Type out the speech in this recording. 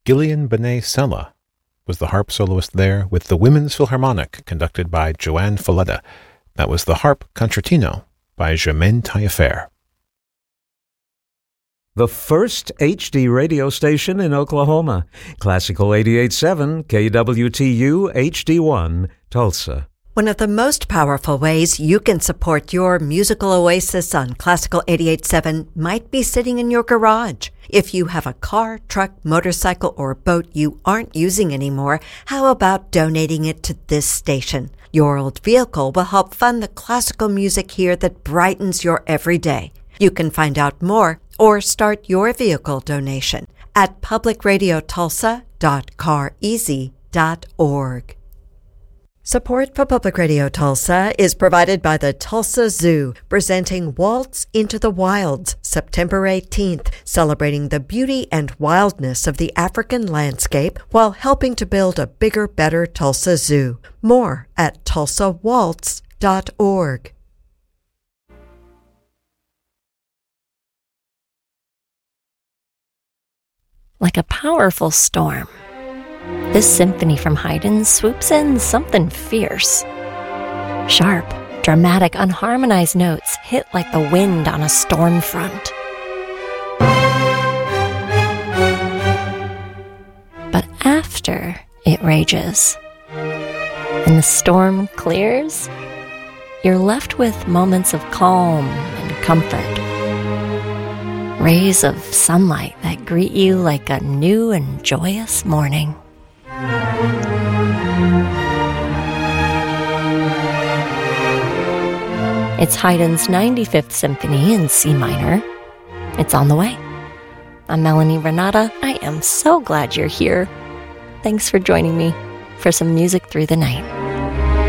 Gillian Benet Sella was the harp soloist there, with the Women's Philharmonic, conducted by Joanne Falletta. That was the Harp Concertino by Germaine Taillefer. The first HD radio station in Oklahoma. Classical 88.7 KWTU HD1, Tulsa. One of the most powerful ways you can support your musical oasis on Classical 88.7 might be sitting in your garage. If you have a car, truck, motorcycle, or boat you aren't using anymore, how about donating it to this station? Your old vehicle will help fund the classical music here that brightens your everyday. You can find out more or start your vehicle donation at publicradiotulsa.careasy.org. Support for Public Radio Tulsa is provided by the Tulsa Zoo, presenting Waltz into the Wilds, September 18th, celebrating the beauty and wildness of the African landscape while helping to build a bigger, better Tulsa Zoo. More at tulsawaltz.org. Like a powerful storm, this symphony from Haydn swoops in something fierce. Sharp, dramatic, unharmonized notes hit like the wind on a storm front. But after it rages, and the storm clears, you're left with moments of calm and comfort. Rays of sunlight that greet you like a new and joyous morning. It's Haydn's 95th Symphony in C minor. It's on the way. I'm Melanie Renata. I am so glad you're here. Thanks for joining me for some music through the night.